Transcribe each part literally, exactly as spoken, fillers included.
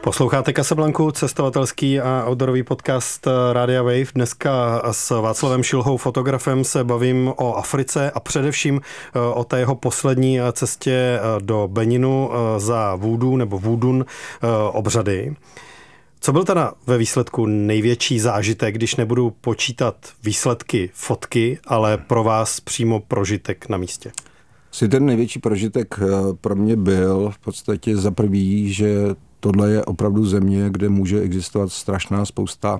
Posloucháte Casablanku, cestovatelský a outdoorový podcast Rádia Wave. Dneska s Václavem Šilhou, fotografem, se bavím o Africe a především o té jeho poslední cestě do Beninu za vůdu nebo vůdun obřady. Co byl teda ve výsledku největší zážitek, když nebudu počítat výsledky fotky, ale pro vás přímo prožitek na místě? Si ten největší prožitek pro mě byl v podstatě za prvý, že tohle je opravdu země, kde může existovat strašná spousta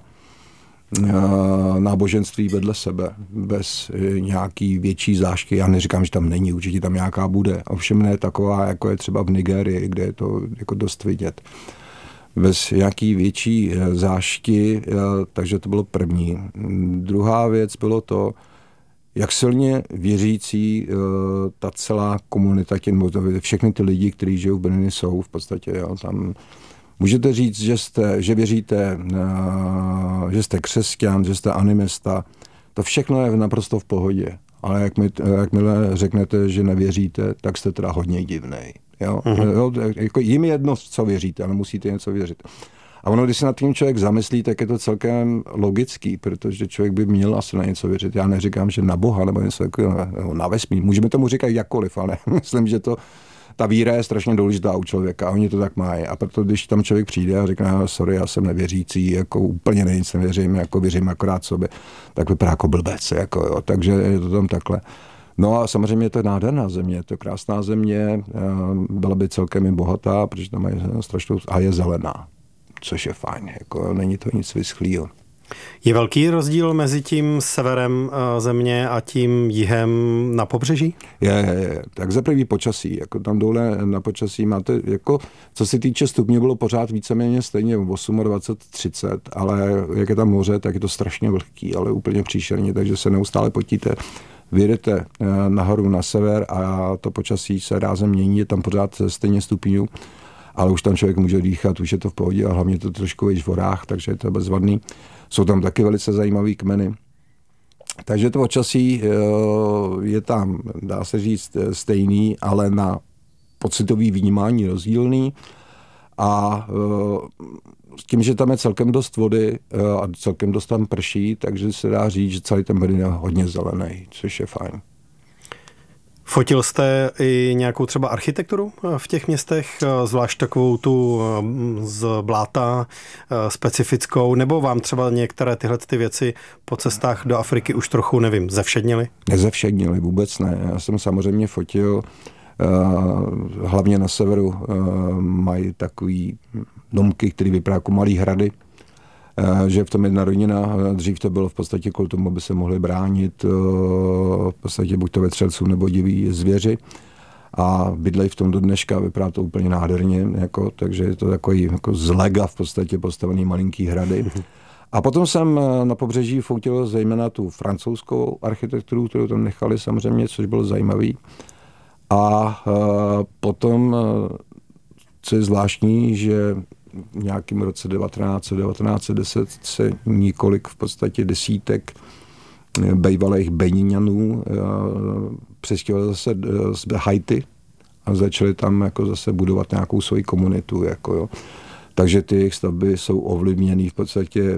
náboženství vedle sebe, bez nějaký větší zášky. Já neříkám, že tam není, určitě tam nějaká bude. Ovšem ne taková, jako je třeba v Nigérii, kde je to jako dost vidět. Bez nějaký větší zášky, takže to bylo první. Druhá věc bylo to, jak silně věřící ta celá komunita, všechny ty lidi, kteří žijou v Beninu, jsou v podstatě. Jo, tam můžete říct, že, jste, že věříte, že jste křesťan, že jste animista. To všechno je naprosto v pohodě. Ale jak mi, jakmile řeknete, že nevěříte, tak jste teda hodně divnej. Jo? Uh-huh. Jo, jako jim je jedno, co věříte, ale musíte něco věřit. A ono, když se nad tím člověk zamyslí, tak je to celkem logický, protože člověk by měl asi na něco věřit. Já neříkám, že na Boha nebo něco takového, na vesmír. Můžeme tomu říkat jakkoliv, ale myslím, že to, ta víra je strašně důležitá u člověka a oni to tak mají. A proto, když tam člověk přijde a řekne, sorry, já jsem nevěřící, jako úplně nic nevěřím, jako věřím akorát sobě, tak vypadá jako blbec. Jako, jo. Takže je to tam takhle. No a samozřejmě je to nádherná země, je to krásná země, byla by celkem i bohatá, protože tam je strašnou, a je zelená, což je fajn, jako není to nic vyschlýho. Je velký rozdíl mezi tím severem země a tím jihem na pobřeží? Je, je, je. Tak za první počasí, jako tam dole na počasí máte, jako co se týče stupňů, bylo pořád víceméně stejně dvacet osm, třicet, ale jak je tam moře, tak je to strašně vlhký, ale úplně příšerně, takže se neustále potíte. Vyjedete nahoru na sever a to počasí se rázem mění, je tam pořád stejně stupňů, ale už tam člověk může dýchat, už je to v pohodě a hlavně to trošku víc v horách, takže je to bezvadný. Jsou tam taky velice zajímavý kmeny. Takže to počasí je tam, dá se říct, stejný, ale na pocitový vnímání rozdílný. A s tím, že tam je celkem dost vody a celkem dost tam prší, takže se dá říct, že celý ten Benin je hodně zelený, což je fajn. Fotil jste i nějakou třeba architekturu v těch městech, zvlášť takovou tu z bláta specifickou, nebo vám třeba některé tyhle ty věci po cestách do Afriky už trochu, nevím, zevšednily? Nezevšednily, vůbec ne. Já jsem samozřejmě fotil, hlavně na severu mají takový domky, které vypadají jako malý hrady, že v tom jedna rodina, dřív to bylo v podstatě kvůli tomu, aby se mohli bránit v podstatě buď to vetřelců nebo diví zvěři a bydlejí v tom do dneška, vypadá to úplně nádherně, jako, takže je to takový jako z lega v podstatě postavený malinký hrady. A potom jsem na pobřeží fotil zejména tu francouzskou architekturu, kterou tam nechali samozřejmě, což bylo zajímavý. A potom, co je zvláštní, že v nějakém roce devatenáct set, devatenáct set deset se několik v podstatě desítek bývalých Beninňanů přestěhovali zase z Haiti a začali tam jako zase budovat nějakou svoji komunitu. Jako jo. Takže ty jejich stavby jsou ovlivněný v podstatě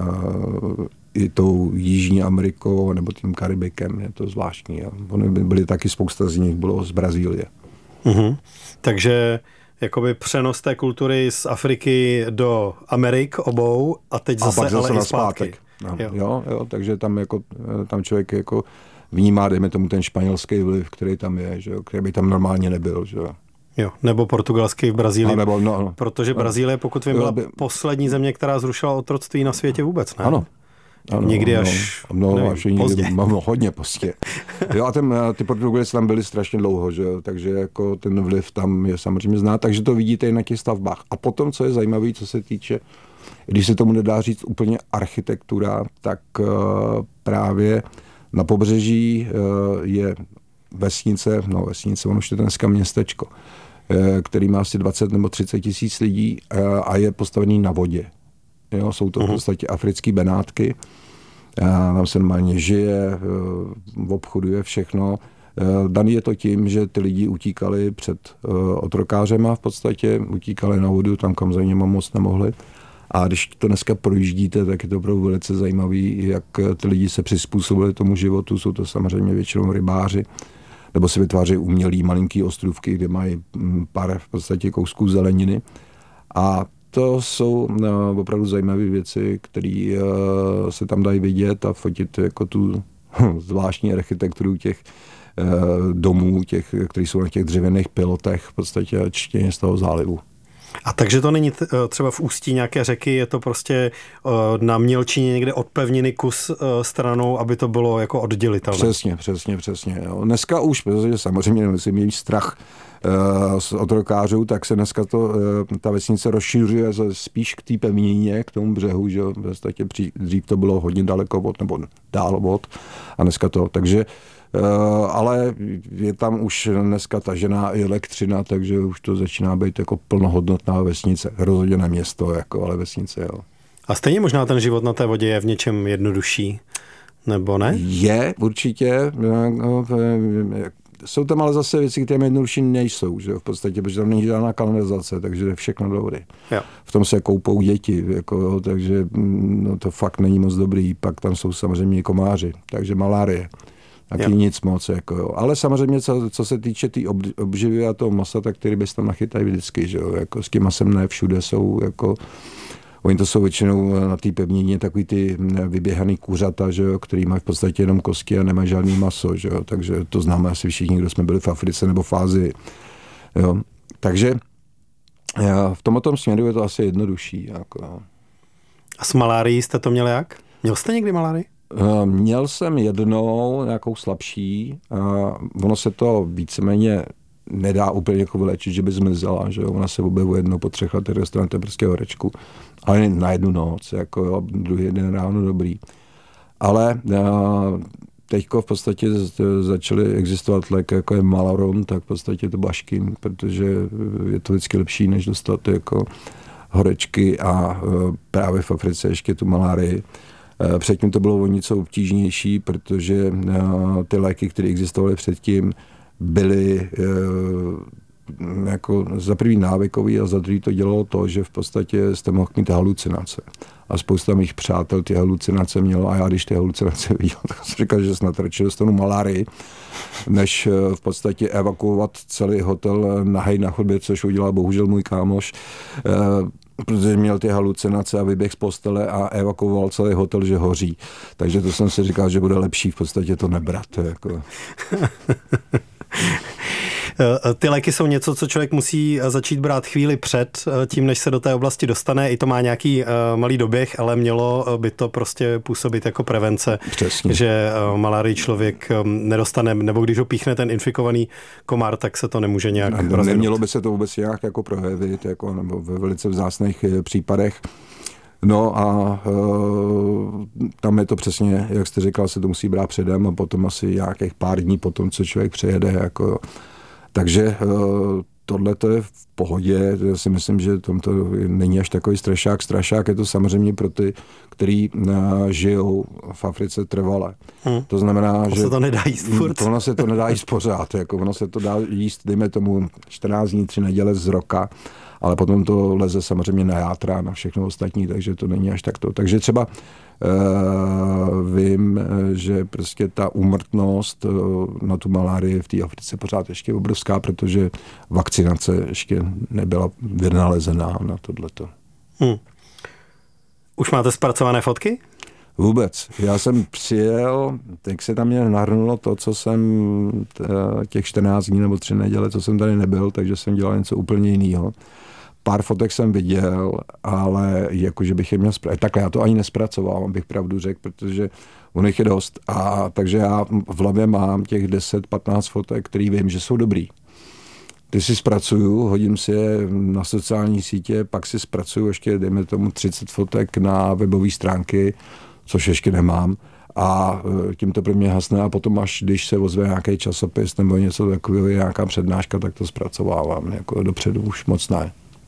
i tou Jižní Amerikou nebo tím Karibikem. Je to zvláštní. Oni byli taky, spousta z nich bylo z Brazílie. Mhm. Takže jakoby přenos té kultury z Afriky do Amerik obou a teď zase, a zase ale i zpátky. No, jo. Jo, jo, takže tam, jako, tam člověk jako vnímá, dejme tomu ten španělský vliv, který tam je, že jo, který by tam normálně nebyl. Že jo. Jo, nebo portugalský v Brazílii, nebo, no, no, protože Brazílie, pokud vím, byla by... poslední země, která zrušila otroctví na světě vůbec, ne? Ano. Ano, někdy až, no, nevím, až někdy, pozdě. No, hodně pozdě. Jo, a ten, ty Portugalci tam byli strašně dlouho, že jo, takže jako ten vliv tam je samozřejmě znát, takže to vidíte i na těch stavbách. A potom, co je zajímavé, co se týče, když se tomu nedá říct úplně architektura, tak uh, právě na pobřeží uh, je vesnice, no vesnice, ono už je dneska městečko, uh, který má asi dvacet nebo třicet tisíc lidí uh, a je postavený na vodě. Jo, jsou to v podstatě africké Benátky. Tam se normálně žije, obchoduje všechno. Daný je to tím, že ty lidi utíkali před otrokářema v podstatě, utíkali na vodu tam, kam za něma moc nemohli. A když to dneska projíždíte, tak je to opravdu velice zajímavý, jak ty lidi se přizpůsobili tomu životu. Jsou to samozřejmě většinou rybáři, nebo si vytváří umělý malinký ostrůvky, kde mají pár v podstatě kousků zeleniny. A to jsou no, opravdu zajímavé věci, které uh, se tam dají vidět a fotit jako tu zvláštní architekturu těch uh, domů, těch, které jsou na těch dřevěných pilotech v podstatě čtěně z toho zálivu. A takže to není třeba v ústí nějaké řeky, je to prostě na mělčině někde od pevniny kus stranou, aby to bylo jako oddělitelné. Přesně, přesně, přesně. Jo. Dneska už, protože samozřejmě nemusím mít strach uh, z otrokářů, tak se dneska to, uh, ta vesnice rozšiřuje spíš k té pevnině, k tomu břehu, že v podstatě dřív to bylo hodně daleko od, nebo dál od, a dneska to, takže Uh, ale je tam už dneska tažená i elektřina, takže už to začíná být jako plnohodnotná vesnice. Rozhodně ne město, jako, ale vesnice, jo. A stejně možná ten život na té vodě je v něčem jednodušší, nebo ne? Je, určitě. Jsou tam ale zase věci, které jednodušší nejsou, že v podstatě, protože tam není žádná kanalizace, takže je všechno do vody. Jo. V tom se koupou děti, jako, jo, takže no, to fakt není moc dobrý. Pak tam jsou samozřejmě komáři, takže malárie. Taky nic moc, jako jo. Ale samozřejmě, co, co se týče té tý obživy a toho masa, tak ty ryby se tam nachytají vždycky, že jo. Jako s tím masem ne všude jsou, jako, oni to jsou většinou na té pevnině takový ty vyběhaný kuřata, že jo, který mají v podstatě jenom kosti a nemají žádný maso, že jo. Takže to známe asi všichni, kdo jsme byli v Africe nebo v Ázii, jo. Takže v tomto směru je to asi jednodušší, jako jo. A s malárií jste to měli jak? Měl jste někdy malárii? Měl jsem jednou nějakou slabší. Ono se to víceméně nedá úplně jako vylečit, že by zmizela, že ona se objevuje jednou po třech letech, dostanete prostě horečku. Ale na jednu noc, jako jo, druhý den ráno dobrý. Ale teďko v podstatě začaly existovat léky, jako je Malaron, tak v podstatě to baškin, protože je to vždycky lepší, než dostat jako horečky a právě v Africe ještě tu malárii. Předtím to bylo o něco obtížnější, protože ty léky, které existovaly předtím, byly jako za první návykový a za druhý to dělalo to, že v podstatě jste mohl mít halucinace. A spousta mých přátel ty halucinace mělo a já když ty halucinace viděl, tak jsem říkal, že snad radši dostanu malárii, než v podstatě evakuovat celý hotel nahej na chodbě, což udělal bohužel můj kámoš, protože měl ty halucinace a vyběh z postele a evakuoval celý hotel, že hoří. Takže to jsem si říkal, že bude lepší v podstatě to nebrat. Jako. Ty léky jsou něco, co člověk musí začít brát chvíli před tím, než se do té oblasti dostane. I to má nějaký malý doběh, ale mělo by to prostě působit jako prevence. Přesně. Že malárii člověk nedostane, nebo když ho píchne ten infikovaný komár, tak se to nemůže nějak rozvinout. Nemělo by se to vůbec nějak jako projevit, jako, nebo ve velice vzácných případech. No a e, tam je to přesně, jak jste říkal, se to musí brát předem a potom asi nějakých pár dní potom, co člověk přejede. Jako, takže e, tohle to je v pohodě. Já si myslím, že tomto není až takový strašák. Strašák je to samozřejmě pro ty, kteří žijou v Africe trvale. Hmm. To znamená, to že... se to nedá jíst furt. Ono se to nedá jíst pořád. Jako, ono se to dá jíst, dejme tomu čtrnáct dní, tři neděle z roka. Ale potom to leze samozřejmě na játra, na všechno ostatní, takže to není až takto. Takže třeba uh, vím, že prostě ta úmrtnost uh, na tu malárii v té Africe pořád ještě obrovská, protože vakcinace ještě nebyla vynalezená na tohleto. Hmm. Už máte zpracované fotky? Vůbec. Já jsem přijel, tak se tam mě nahrnulo to, co jsem těch čtrnáct dní nebo tři neděle, co jsem tady nebyl, takže jsem dělal něco úplně jiného. Pár fotek jsem viděl, ale jakože bych je měl zpracovat. Takhle já to ani nespracovávám, bych pravdu řekl, protože u nich je dost. A takže já v hlavě mám těch deset patnáct fotek, který vím, že jsou dobrý. Ty si zpracuju, hodím si je na sociální sítě, pak si zpracuju ještě, dejme tomu, třicet fotek na webové stránky, což ještě nemám. A tím to pro mě hasne a potom až když se ozve nějaký časopis nebo něco takového, nějaká přednáška, tak to zpracovávám. Jako dopředu už moc ne.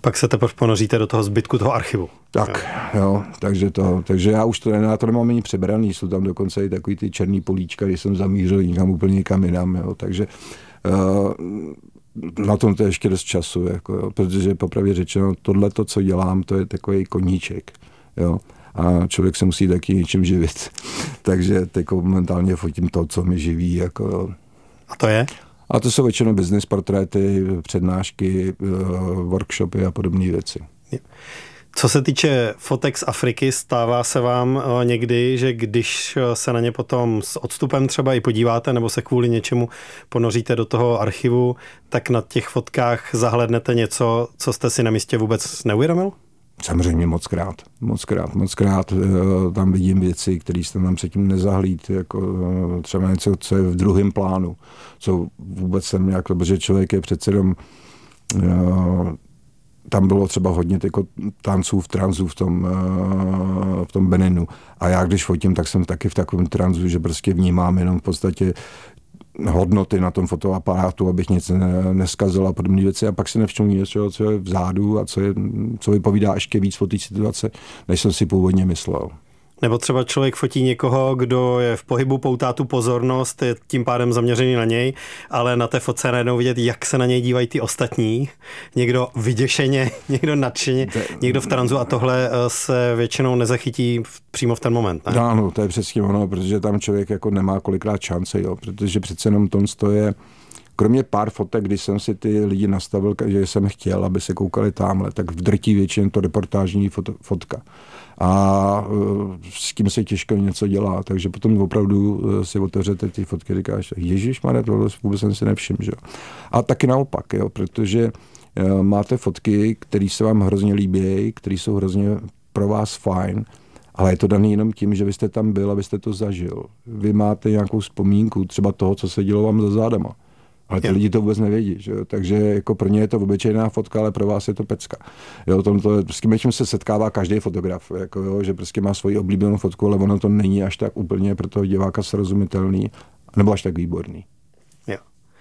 Pak se teprve ponoříte do toho zbytku toho archivu. Tak, jo, takže to, takže já už to, já to nemám ani přebraný, jsou tam dokonce i takový ty černý políčka, když jsem zamířil někam úplně někam jinam, jo, takže uh, na tom to je ještě dost času, jako, jo, protože popravdě řečeno, tohleto, co dělám, to je takový koníček, jo, a člověk se musí taky něčím živit, takže teď momentálně fotím to, co mi živí, jako. A to je? A to jsou většinou business portréty, přednášky, workshopy a podobné věci. Co se týče fotek z Afriky, stává se vám někdy, že když se na ně potom s odstupem třeba i podíváte, nebo se kvůli něčemu ponoříte do toho archivu, tak na těch fotkách zahlednete něco, co jste si na místě vůbec neuvědomil? Samozřejmě moc krát, moc krát, moc krát. Tam vidím věci, které jsem tam předtím nezahlíd, jako třeba něco, co je v druhém plánu, co vůbec jsem nějak, protože člověk je přece jenom, tam bylo třeba hodně jako tanců v tranzu v tom, v tom Beninu. A já když fotím, tak jsem taky v takovém tranzu, že prostě vnímám jenom v podstatě hodnoty na tom fotoaparátu, abych nic neskazil a podobné věci, a pak si nevšimnu něco, co je vzadu a co, je, co vypovídá ještě víc o té situace, než jsem si původně myslel. Nebo třeba člověk fotí někoho, kdo je v pohybu, poutá tu pozornost, je tím pádem zaměřený na něj, ale na té fotce najednou vidět, jak se na něj dívají ty ostatní. Někdo vyděšeně, někdo nadšeně, někdo v tranzu, a tohle se většinou nezachytí přímo v ten moment. Ne? Ano, to je přesně ono, protože tam člověk jako nemá kolikrát šance, jo, protože přece jenom to je, kromě pár fotek, když jsem si ty lidi nastavil, že jsem chtěl, aby se koukali tamhle, tak v drtí většině to reportážní foto, fotka. A s tím se těžko něco dělá, takže potom opravdu si otevřete ty fotky, říkáš, ježišmarja, tohle vůbec jsem si nevšiml, že? A taky naopak, jo, protože máte fotky, které se vám hrozně líbí, které jsou hrozně pro vás fajn, ale je to daný jenom tím, že vy jste tam byl a vy jste to zažil. Vy máte nějakou vzpomínku třeba toho, co se dělo vám za zádama. Ale ty jo. lidi to vůbec nevědí, že jo? Takže jako pro ně je to obyčejná fotka, ale pro vás je to pecka. Jo, tomto, s tím se setkává každý fotograf, jako jo, že prostě má svoji oblíbenou fotku, ale ono to není až tak úplně pro toho diváka srozumitelný, nebo až tak výborný. Jo.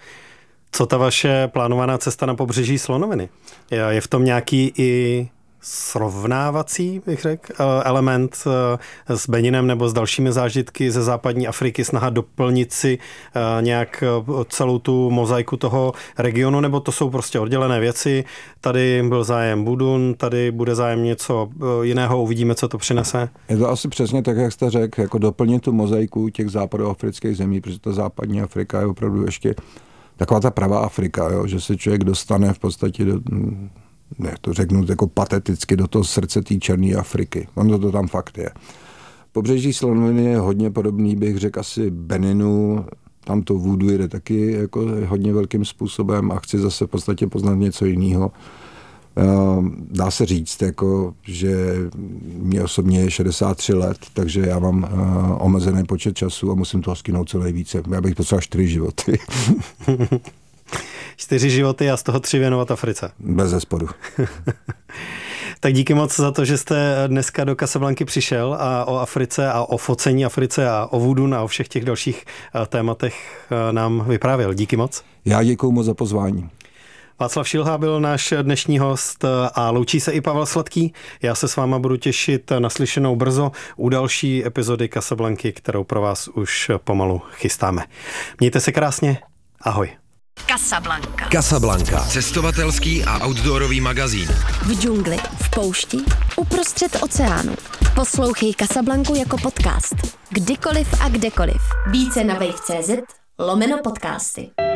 Co ta vaše plánovaná cesta na pobřeží Slonoviny? Je v tom nějaký i srovnávací, bych řekl, element s Beninem nebo s dalšími zážitky ze západní Afriky, snaha doplnit si nějak celou tu mozaiku toho regionu, nebo to jsou prostě oddělené věci? Tady byl zájem Budun, tady bude zájem něco jiného, uvidíme, co to přinese? Je to asi přesně tak, jak jste řekl, jako doplnit tu mozaiku těch západoafrických zemí, protože ta západní Afrika je opravdu ještě taková ta pravá Afrika, jo, že se člověk dostane v podstatě do... ne, to řeknu jako pateticky, do toho srdce té černé Afriky. Ono to tam fakt je. Pobřeží Slonoviny je hodně podobný, bych řekl, asi Beninu, tam to voodoo jde taky jako hodně velkým způsobem a chci zase v podstatě poznat něco jiného. Dá se říct, jako, že mě osobně je šedesát tři let, takže já mám omezený počet času a musím toho skinout co nejvíce. Já bych potřeboval čtyři životy. Čtyři životy a z toho tři věnovat Africe. Bez zesporu. Tak díky moc za to, že jste dneska do Casablanky přišel a o Africe a o focení Africe a o voodoo a o všech těch dalších tématech nám vyprávěl. Díky moc. Já děkuju moc za pozvání. Václav Šilha byl náš dnešní host a loučí se i Pavel Sladký. Já se s váma budu těšit naslyšenou brzo u další epizody Casablanky, kterou pro vás už pomalu chystáme. Mějte se krásně. Ahoj. Casablanca. Casablanca. Cestovatelský a outdoorový magazín. V džungli, v poušti, uprostřed oceánu. Poslouchej Casablanku jako podcast. Kdykoliv a kdekoliv. Více na wave tečka cé zet lomeno podcasty.